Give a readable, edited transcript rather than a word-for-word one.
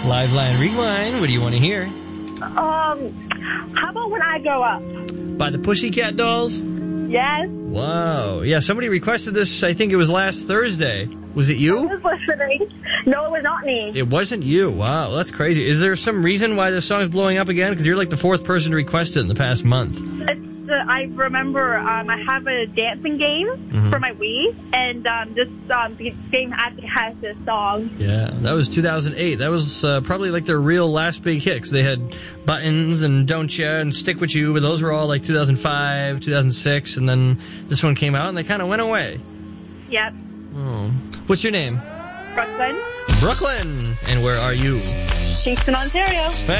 Live Line Rewind. What do you want to hear? How about When I Grow Up? By the Pussycat Dolls? Yes. Wow. Yeah, somebody requested this, I think it was last Thursday. Was it you? I was listening. No, it was not me. It wasn't you. Wow, that's crazy. Is there some reason why this song is blowing up again? Because you're like the fourth person to request it in the past month. I remember I have a dancing game for my Wii, and this game actually has this song. Yeah, that was 2008. That was probably like their real last big hit, 'cause they had Buttons and Don't Ya and Stick With You, but those were all like 2005, 2006, and then this one came out and they kind of went away. Yep. Oh. What's your name? Brooklyn. Brooklyn. And where are you? Kingston, Ontario.